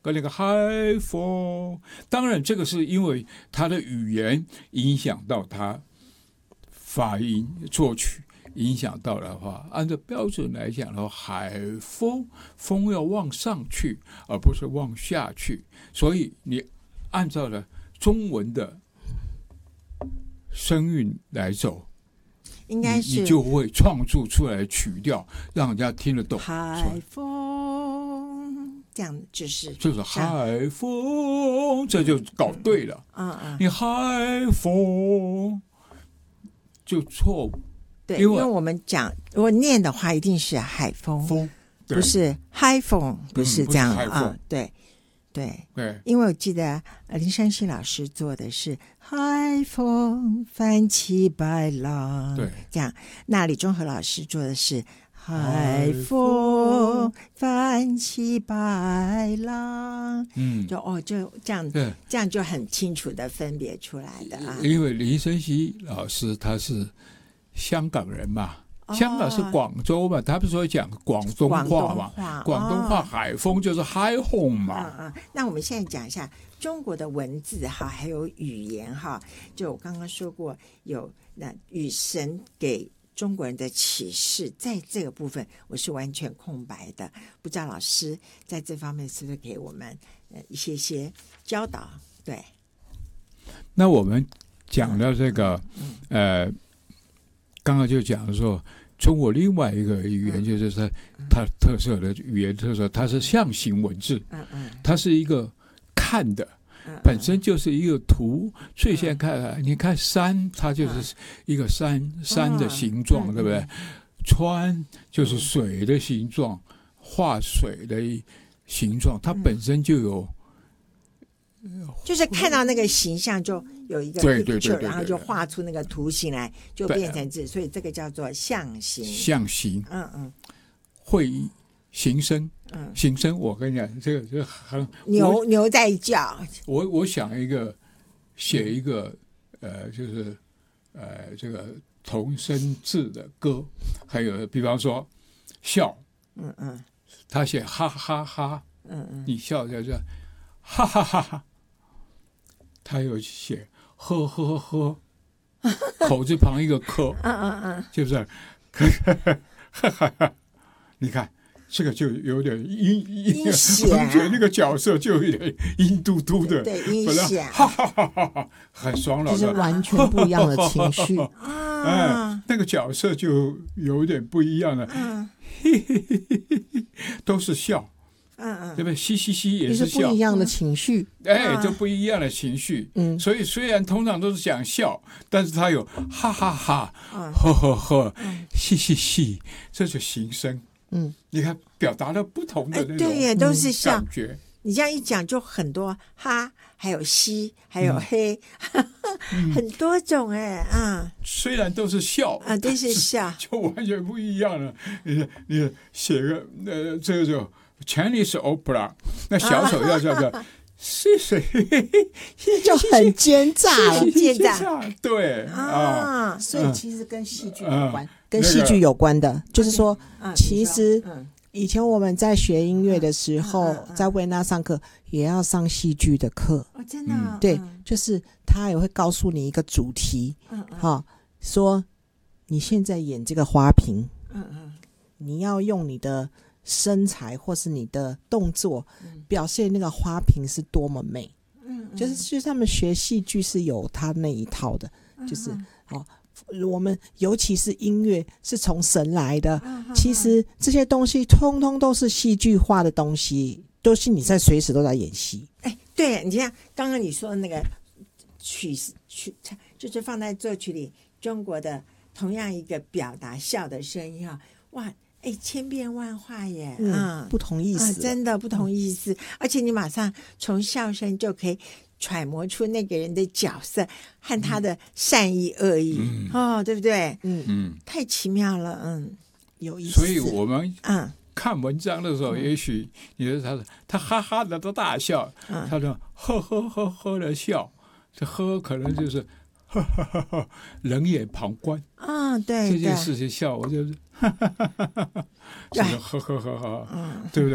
跟那个海风。当然，这个是因为他的语言影响到他发音、作曲。影响到的话，按照标准来讲的话，海风风要往上去，而不是往下去。所以你按照了中文的声韵来走， 应该是你就会创作出来的曲调，让人家听得懂。 海风这样就是海风，这就搞对了。你海风就错误。 对，因为我们讲，如果念的话，一定是海风，不是海风，不是这样啊。对，因为我记得林珊熙老师做的是海风翻起白浪， 对， 这样。那李中和老师做的是海风翻起白浪，就这样，这样就很清楚的分别出来的啊。 因为林珊熙老师他是香港人嘛，香港是广州嘛，他不是说讲广东话嘛？广东话海风就是海风嘛。 那我们现在讲一下中国的文字哈，还有语言哈。就我刚刚说过，有那与神给中国人的启示，在这个部分我是完全空白的，不知道老师在这方面是不是给我们一些教导？对。 那我们讲到这个，刚刚就讲说，中国另外一个语言就是它特色的语言特色，它是象形文字，它是一个看的，本身就是一个图，所以现在看，你看山，它就是一个山的形状，对不对？川就是水的形状，画水的形状，它本身就有。 就是看到那个形象就有一个 picture， 然后就画出那个图形来，就变成字，所以这个叫做象形。 象形，会形声，形声。我跟你讲，这个很牛在叫。 我想写一个就是这个同声字的歌，还有比方说笑，他写哈哈哈，你笑就这哈哈哈哈。他有写呵呵呵，口字旁一个科，是不是？你看这个就有点阴险，我觉得那个角色就有点阴嘟嘟的， 对，阴险， 哈哈哈哈，很爽朗的， 就是完全不一样的情绪。 那个角色就有点不一样了，都是笑。对不对？嘻嘻嘻也是笑， 不一样的情绪， 就不一样的情绪。所以虽然通常都是讲笑，但是他有哈哈哈、呵呵呵、嘻嘻嘻，这就形声。你看表达了不同的那种对耶，都是笑感觉。 你这样一讲，就很多哈，还有嘻，还有黑，很多种虽然都是笑都是笑， 就完全不一样了。你写个这个就。Chinese opera， 那小手要叫做是谁？ 就很奸诈了， 奸诈。 对所以其实跟戏剧有关，跟戏剧有关的，就是说，其实以前我们在学音乐的时候，在维纳上课也要上戏剧的课。 真的？ 对，就是他也会告诉你一个主题，说你现在演这个花瓶，你要用你的身材或是你的动作表现那个花瓶是多么美，就是他们学戏剧是有他那一套的，就是我们尤其是音乐是从神来的，其实这些东西通通都是戏剧化的东西，都是你在随时都在演戏。 对，你像刚刚你说的那个曲就是放在作曲里，中国的同样一个表达笑的声音哇，千变万化耶， 不同意思， 真的不同意思，而且你马上从笑声就可以揣摩出那个人的角色和他的善意恶意，对不对？太奇妙了，有意思。 所以我们看文章的时候，也许你说他哈哈的都大笑，他说呵呵呵呵的笑，这呵可能就是呵呵呵呵冷眼旁观对这件事情笑，我就是。就是呵呵呵呵，对不对？